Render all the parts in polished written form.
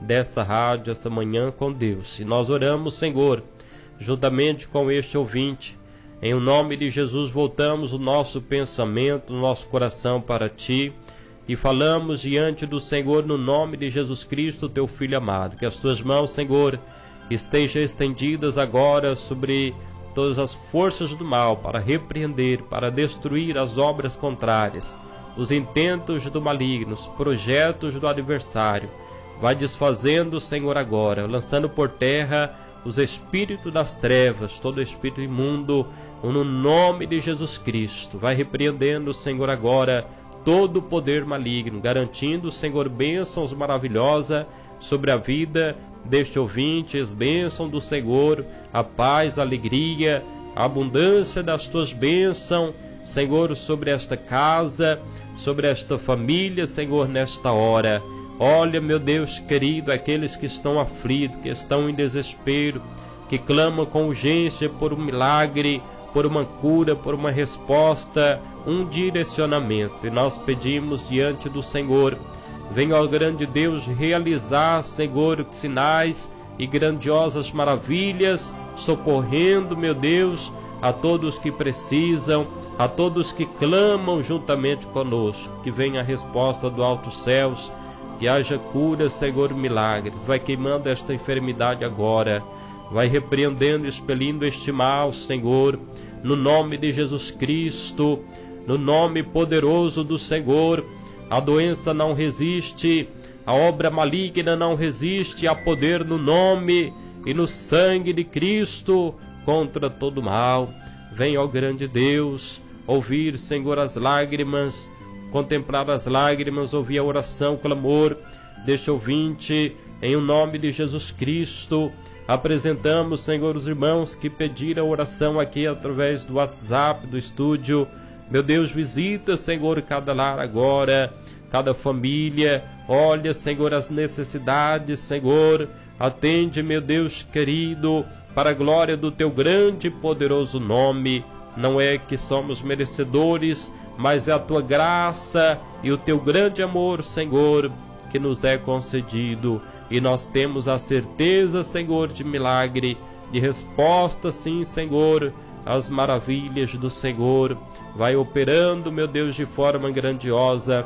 dessa rádio, essa manhã com Deus. E nós oramos, Senhor, juntamente com este ouvinte. Em o nome de Jesus, voltamos o nosso pensamento, o nosso coração para Ti e falamos diante do Senhor no nome de Jesus Cristo, Teu Filho amado. Que as Tuas mãos, Senhor, estejam estendidas agora sobre todas as forças do mal para repreender, para destruir as obras contrárias, os intentos do maligno, os projetos do adversário. Vai desfazendo, Senhor, agora, lançando por terra os espíritos das trevas, todo espírito imundo, no nome de Jesus Cristo. Vai repreendendo, Senhor, agora todo o poder maligno, garantindo, Senhor, bênçãos maravilhosas sobre a vida deste ouvinte, as bênçãos do Senhor, a paz, a alegria, a abundância das Tuas bênçãos, Senhor, sobre esta casa, sobre esta família, Senhor, nesta hora. Olha, meu Deus querido, aqueles que estão aflitos, que estão em desespero, que clamam com urgência por um milagre, por uma cura, por uma resposta, um direcionamento. E nós pedimos diante do Senhor, venha, ó grande Deus, realizar, Senhor, sinais e grandiosas maravilhas, socorrendo, meu Deus, a todos que precisam, a todos que clamam juntamente conosco. Que venha a resposta do alto céus, que haja cura, Senhor, milagres. Vai queimando esta enfermidade agora, vai repreendendo, expelindo este mal, Senhor, no nome de Jesus Cristo, no nome poderoso do Senhor. A doença não resiste, a obra maligna não resiste, há poder no nome e no sangue de Cristo contra todo mal. Vem, ó grande Deus, ouvir, Senhor, as lágrimas, contemplar as lágrimas, ouvir a oração, o clamor deste ouvinte, em o nome de Jesus Cristo. Apresentamos, Senhor, os irmãos que pediram oração aqui através do WhatsApp do estúdio. Meu Deus, visita, Senhor, cada lar agora, cada família. Olha, Senhor, as necessidades, Senhor. Atende, meu Deus querido, para a glória do Teu grande e poderoso nome. Não é que somos merecedores, mas é a Tua graça e o Teu grande amor, Senhor, que nos é concedido. E nós temos a certeza, Senhor, de milagre, de resposta, sim, Senhor, às maravilhas do Senhor. Vai operando, meu Deus, de forma grandiosa.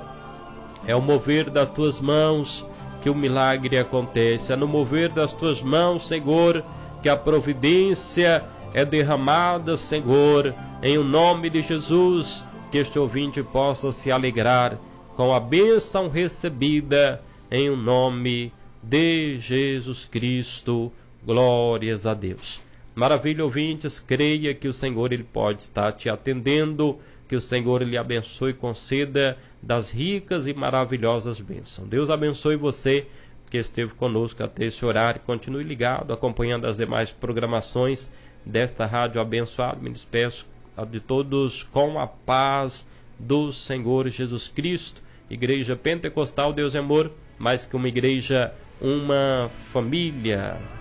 É o mover das Tuas mãos que o milagre acontece. É no mover das Tuas mãos, Senhor, que a providência é derramada, Senhor. Em o nome de Jesus, que este ouvinte possa se alegrar com a bênção recebida, em o nome de Jesus Cristo. Glórias a Deus. Maravilha, ouvintes, creia que o Senhor ele pode estar te atendendo, que o Senhor lhe abençoe e conceda das ricas e maravilhosas bênçãos. Deus abençoe você que esteve conosco até esse horário. Continue ligado, acompanhando as demais programações desta rádio abençoada. Me despeço de todos com a paz do Senhor Jesus Cristo. Igreja Pentecostal Deus é Amor, mais que uma igreja, uma família.